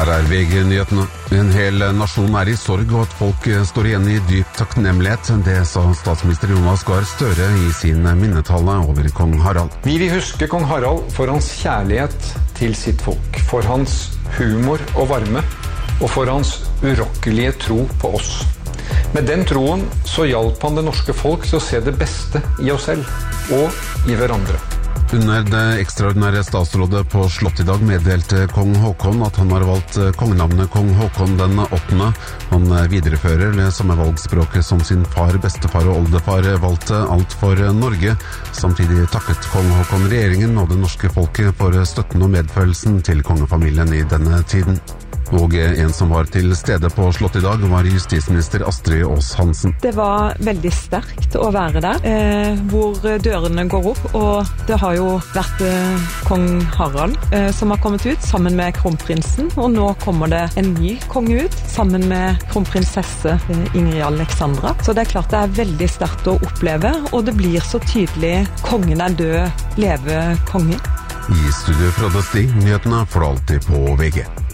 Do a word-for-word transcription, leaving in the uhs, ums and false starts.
Her er V G-nyhetene. En hel nasjon er i sorg, og at folk står igjen i dyp takknemlighet. Det sa statsminister Jonas Gahr Støre i sin minnetale over kong Harald. Vi vil huske kong Harald for hans kjærlighet til sitt folk, for hans humor og varme, og for hans urokkelige tro på oss. Med den troen så hjalp han det norske folk til å se det beste i oss selv, og i hverandre. Under det ekstraordinære statsrådet på Slott i dag meddelte kong Håkon at han har valgt kongenavnet kong Håkon den åttende. Han viderefører det samme valgspråket som sin far, bestefar og oldefar valgte, alt for Norge. Samtidig takket kong Håkon regjeringen og det norske folket for støtten og medfølelsen til kongefamilien i denne tiden. Og en som var til stede på Slott i dag var justisminister Astrid Aas-Hansen. Det var veldig sterkt å være der, eh, hvor dørene går opp, og det har jo vært eh, kong Harald eh, som har kommet ut sammen med kronprinsen, og nå kommer det en ny konge ut sammen med kronprinsesse eh, Ingrid Alexandra. Så det er klart det er veldig sterkt å oppleve, og det blir så tydelig kongen er død, leve kongen. I studio Frode Stig, nyhetene for alltid på V G.